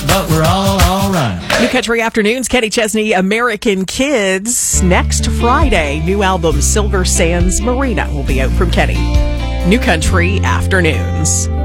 but we're all right. New Country Afternoons, Kenny Chesney, American Kids. Next Friday, new album Silver Sands Marina will be out from Kenny. New Country Afternoons.